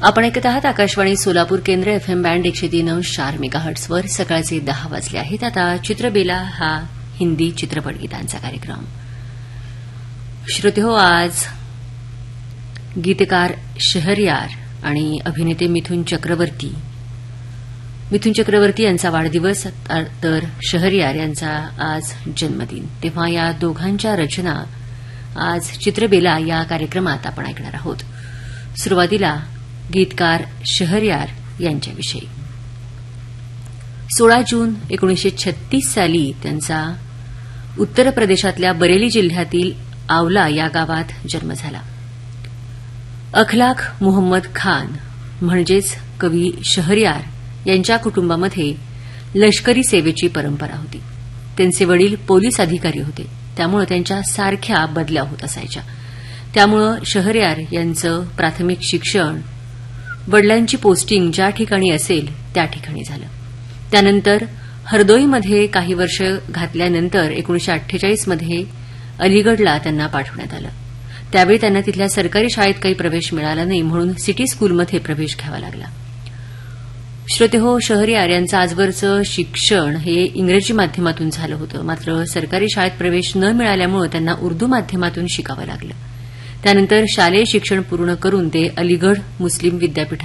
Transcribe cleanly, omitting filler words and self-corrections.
आपण ऐकत आहात आकाशवाणी सोलापूर केंद्र एफएम बँड 103.4 मेगाहर्ट्झवर सकाळचे 10 वाजले आहेत. आता चित्रबेला हा हिंदी चित्रपट गीतांचा कार्यक्रम. श्रोतेहो, आज गीतकार शहरयार आणि अभिनेते मिथुन चक्रवर्ती यांचा वाढदिवस, तर शहरयार यांचा आज जन्मदिन. तेव्हा या दोघांच्या रचना आज चित्रबेला या कार्यक्रमात आपण ऐकणार आहोत. सुरुवातीला गीतकार शहरयार यांच्याविषयी. 16 जून 1936 साली त्यांचा उत्तर प्रदेशातल्या बरेली जिल्ह्यातील आवला या गावात जन्म झाला. अखलाक मुहम्मद खान म्हणजेच कवी शहरयार यांच्या कुटुंबामध्ये लष्करी सेवेची परंपरा होती. त्यांचे वडील पोलीस अधिकारी होते, त्यामुळे त्यांच्या सारख्या बदल्या होत असायच्या. त्यामुळे शहरयार यांचं प्राथमिक शिक्षण वडिलांची पोस्टिंग ज्या ठिकाणी असेल त्या ठिकाणी झालं. त्यानंतर हरदोईमध्ये काही वर्ष घातल्यानंतर 1948 मध्ये अलिगडला त्यांना पाठवण्यात आलं. त्यावेळी त्यांना तिथल्या सरकारी शाळेत काही प्रवेश मिळाला नाही, म्हणून सिटी स्कूलमध्ये प्रवेश घ्यावा लागला. श्रोतेहो, शहरयार यांचं आजवरचं शिक्षण हे इंग्रजी माध्यमातून झालं होतं. मात्र सरकारी शाळेत प्रवेश न मिळाल्यामुळे त्यांना उर्दू माध्यमातून शिकावं लागलं. त्यानंतर शालेय शिक्षण पूर्ण करून ते अलिगड मुस्लिम विद्यापीठात